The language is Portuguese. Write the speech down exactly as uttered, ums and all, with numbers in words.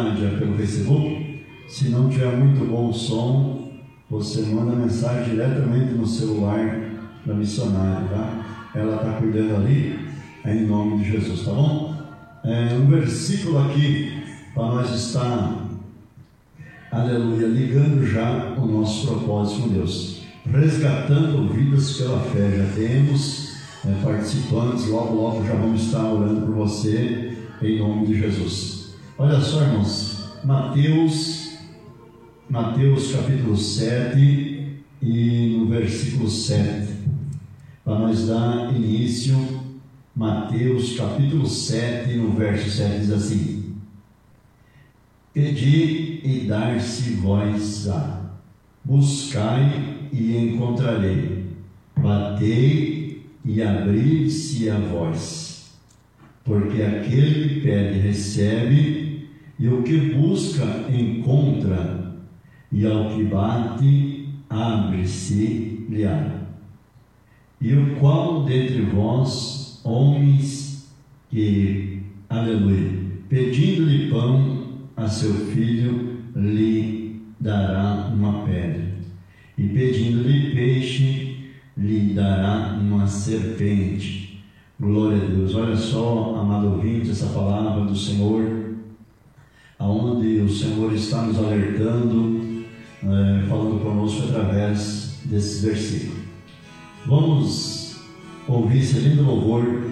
Pelo Facebook. Se não tiver muito bom o som, você manda mensagem diretamente no celular da missionária, tá? Ela está cuidando ali, é em nome de Jesus, tá bom? É, um versículo aqui para nós estar, aleluia, ligando já o nosso propósito com Deus, resgatando vidas pela fé. Já temos é, participantes, logo logo já vamos estar orando por você em nome de Jesus. Olha só, irmãos, Mateus, Mateus capítulo sete e no versículo sete, para nós dar início. Mateus capítulo sete, no verso sete, diz assim: Pedi e dar-se-vos-á, buscai e encontrarei, batei e abrir-se a vós, porque aquele que pede recebe, e o que busca encontra, e ao que bate abre-se-lhe-á. E o qual dentre vós, homens que, aleluia, pedindo-lhe pão a seu filho, lhe dará uma pedra, e pedindo-lhe peixe, lhe dará uma serpente? Glória a Deus. Olha só, amado ouvinte, essa palavra do Senhor, aonde o Senhor está nos alertando, é, falando conosco através desses versículos. Vamos ouvir esse lindo louvor